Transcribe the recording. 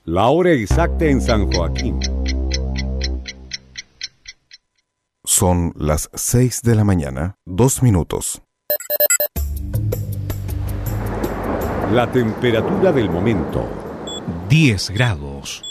La hora exacta en San Joaquín. Son las 6 de la mañana, 2 minutos. La temperatura del momento. 10 grados.